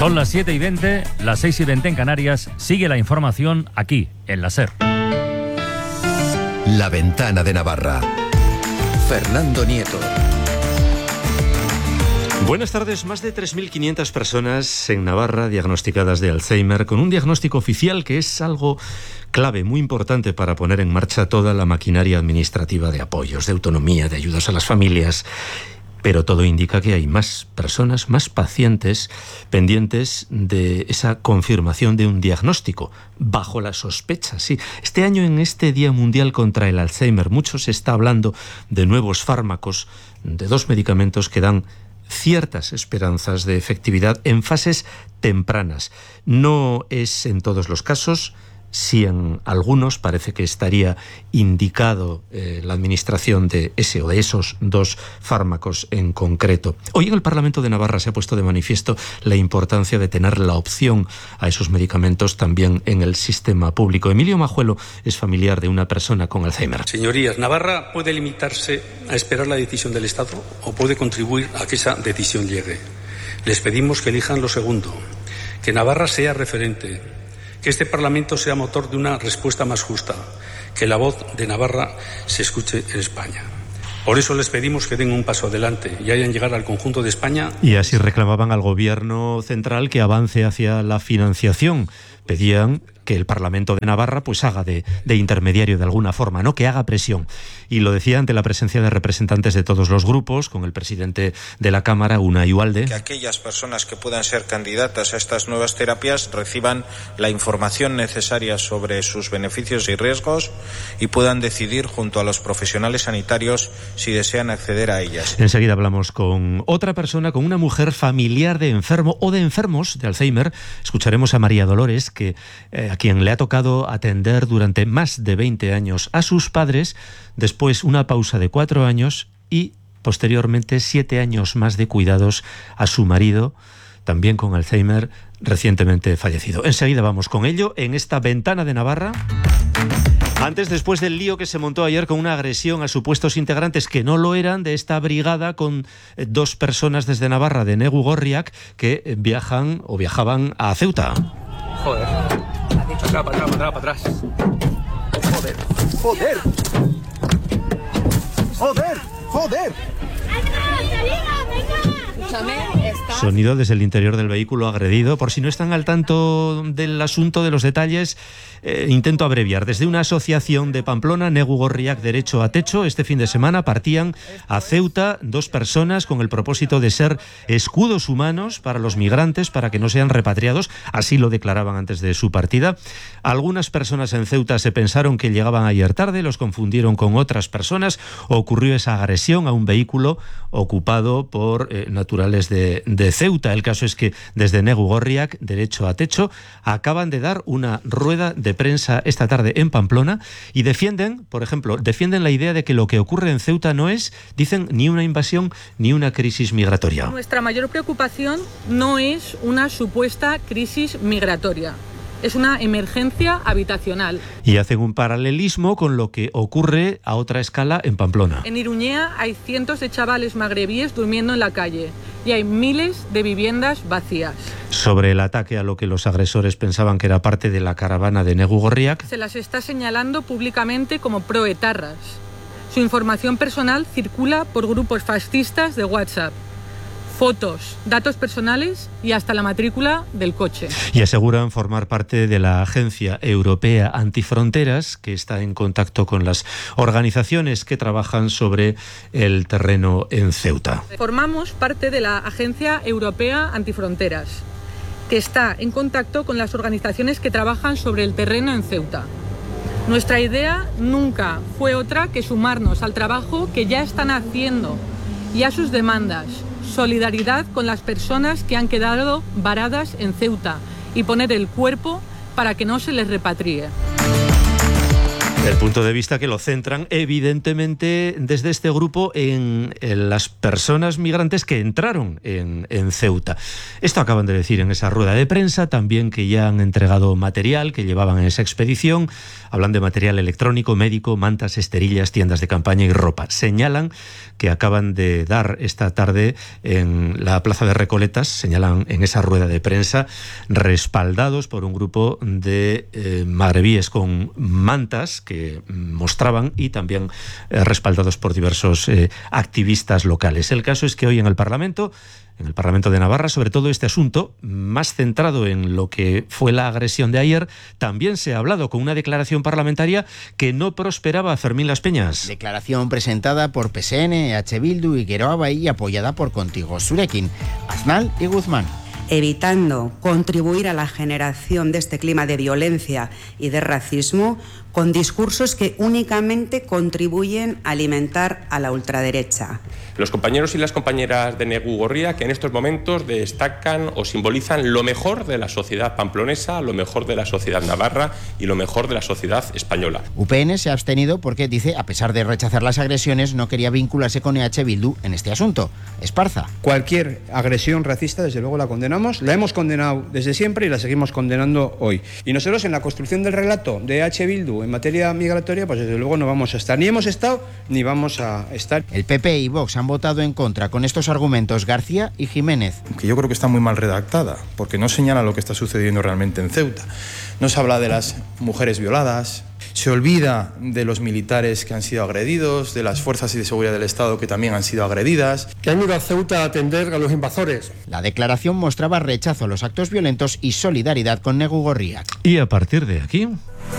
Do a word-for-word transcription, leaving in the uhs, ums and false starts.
Son las siete y veinte, las seis y veinte en Canarias. Sigue la información aquí, en la SER. La Ventana de Navarra. Fernando Nieto. Buenas tardes. Más de tres mil quinientas personas en Navarra diagnosticadas de Alzheimer, con un diagnóstico oficial que es algo clave, muy importante para poner en marcha toda la maquinaria administrativa de apoyos, de autonomía, de ayudas a las familias. Pero todo indica que hay más personas, más pacientes pendientes de esa confirmación de un diagnóstico, bajo la sospecha. Sí, este año, en este Día Mundial contra el Alzheimer, mucho se está hablando de nuevos fármacos, de dos medicamentos que dan ciertas esperanzas de efectividad en fases tempranas. No es en todos los casos. Si en algunos parece que estaría indicado eh, la administración de ese o de esos dos fármacos en concreto. Hoy en el Parlamento de Navarra se ha puesto de manifiesto la importancia de tener la opción a esos medicamentos también en el sistema público. Emilio Majuelo es familiar de una persona con Alzheimer. Señorías, Navarra puede limitarse a esperar la decisión del Estado o puede contribuir a que esa decisión llegue. Les pedimos que elijan lo segundo, que Navarra sea referente, que este Parlamento sea motor de una respuesta más justa, que la voz de Navarra se escuche en España. Por eso les pedimos que den un paso adelante y hayan llegado al conjunto de España. Y así reclamaban al Gobierno central que avance hacia la financiación. Pedían que el Parlamento de Navarra pues haga de, de intermediario de alguna forma, ¿no? Que haga presión. Y lo decía ante la presencia de representantes de todos los grupos, con el presidente de la Cámara, Unai Ugalde. Que aquellas personas que puedan ser candidatas a estas nuevas terapias reciban la información necesaria sobre sus beneficios y riesgos y puedan decidir junto a los profesionales sanitarios si desean acceder a ellas. Enseguida hablamos con otra persona, con una mujer familiar de enfermo o de enfermos de Alzheimer. Escucharemos a María Dolores, que eh, a quien le ha tocado atender durante más de veinte años a sus padres, después una pausa de cuatro años y posteriormente siete años más de cuidados a su marido, también con Alzheimer, recientemente fallecido. Enseguida vamos con ello en esta Ventana de Navarra. Antes, después del lío que se montó ayer con una agresión a supuestos integrantes que no lo eran de esta brigada con dos personas desde Navarra, de Negu Gorriak, que viajan o viajaban a Ceuta. Joder. Atrás, para atrás, para atrás, para atrás. Joder. Joder. Joder. Joder. Sonido desde el interior del vehículo agredido. Por si no están al tanto del asunto, de los detalles, eh, intento abreviar. Desde una asociación de Pamplona, Negu Gorriak Derecho a Techo, este fin de semana partían a Ceuta dos personas con el propósito de ser escudos humanos para los migrantes, para que no sean repatriados. Así lo declaraban antes de su partida. Algunas personas en Ceuta se pensaron que llegaban ayer tarde, los confundieron con otras personas. Ocurrió esa agresión a un vehículo ocupado por eh, naturales de, de Ceuta. El caso es que desde Negu Gorriak, Derecho a Techo, acaban de dar una rueda de prensa esta tarde en Pamplona y defienden, por ejemplo, defienden la idea de que lo que ocurre en Ceuta no es, dicen, ni una invasión ni una crisis migratoria. Nuestra mayor preocupación no es una supuesta crisis migratoria. Es una emergencia habitacional. Y hacen un paralelismo con lo que ocurre a otra escala en Pamplona. En Iruñea hay cientos de chavales magrebíes durmiendo en la calle y hay miles de viviendas vacías. Sobre el ataque a lo que los agresores pensaban que era parte de la caravana de Negu Gorriak, se las está señalando públicamente como proetarras. Su información personal circula por grupos fascistas de WhatsApp. Fotos, datos personales y hasta la matrícula del coche. Y aseguran formar parte de la Agencia Europea Antifronteras, que está en contacto con las organizaciones que trabajan sobre el terreno en Ceuta. Formamos parte de la Agencia Europea Antifronteras, que está en contacto con las organizaciones que trabajan sobre el terreno en Ceuta. Nuestra idea nunca fue otra que sumarnos al trabajo que ya están haciendo y a sus demandas. Solidaridad con las personas que han quedado varadas en Ceuta y poner el cuerpo para que no se les repatrie. El punto de vista que lo centran evidentemente desde este grupo en, en las personas migrantes que entraron en, en Ceuta. Esto acaban de decir en esa rueda de prensa, también que ya han entregado material que llevaban en esa expedición. Hablan de material electrónico, médico, mantas, esterillas, tiendas de campaña y ropa. Señalan que acaban de dar esta tarde en la Plaza de Recoletas, señalan en esa rueda de prensa, respaldados por un grupo de eh, magrebíes con mantas que que mostraban y también eh, respaldados por diversos eh, activistas locales. El caso es que hoy en el Parlamento, en el Parlamento de Navarra, sobre todo este asunto, más centrado en lo que fue la agresión de ayer, también se ha hablado con una declaración parlamentaria que no prosperaba a Fermín Las Peñas. Declaración presentada por P S N, E H Bildu y Geroa Bai y apoyada por Contigo Zurekin, Aznal y Guzmán. Evitando contribuir a la generación de este clima de violencia y de racismo con discursos que únicamente contribuyen a alimentar a la ultraderecha. Los compañeros y las compañeras de Negu Gorria que en estos momentos destacan o simbolizan lo mejor de la sociedad pamplonesa, lo mejor de la sociedad navarra y lo mejor de la sociedad española. U P N se ha abstenido porque dice, a pesar de rechazar las agresiones, no quería vincularse con E H Bildu en este asunto. Esparza. Cualquier agresión racista, desde luego la condenamos, la hemos condenado desde siempre y la seguimos condenando hoy. Y nosotros en la construcción del relato de E H Bildu en materia migratoria, pues desde luego no vamos a estar, ni hemos estado, ni vamos a estar. El P P y Vox han votado en contra con estos argumentos García y Jiménez. Que yo creo que está muy mal redactada, porque no señala lo que está sucediendo realmente en Ceuta. No se habla de las mujeres violadas, se olvida de los militares que han sido agredidos, de las fuerzas de seguridad del Estado que también han sido agredidas. Que han ido a Ceuta a atender a los invasores. La declaración mostraba rechazo a los actos violentos y solidaridad con Negu Gorria. Y a partir de aquí...